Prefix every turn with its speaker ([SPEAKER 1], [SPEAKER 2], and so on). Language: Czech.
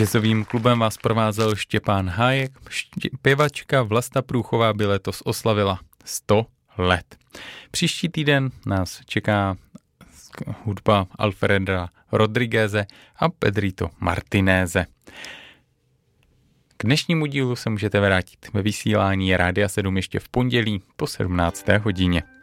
[SPEAKER 1] Jazzovým klubem vás provázel Štěpán Hájek, zpěvačka Vlasta Průchová by letos oslavila 100 let. Příští týden nás čeká hudba Alfreda Rodrigueze a Pedrito Martineze. K dnešnímu dílu se můžete vrátit ve vysílání Rádia 7 ještě v pondělí po 17. hodině.